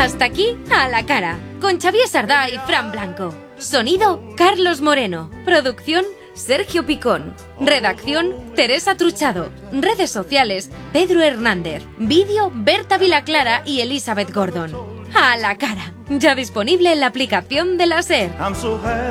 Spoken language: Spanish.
Hasta aquí, A la Cara, con Xavier Sardá y Fran Blanco. Sonido, Carlos Moreno. Producción, Sergio Picón. Redacción, Teresa Truchado. Redes sociales, Pedro Hernández. Vídeo, Berta Vilaclara y Elizabeth Gordon. A la Cara, ya disponible en la aplicación de la SER.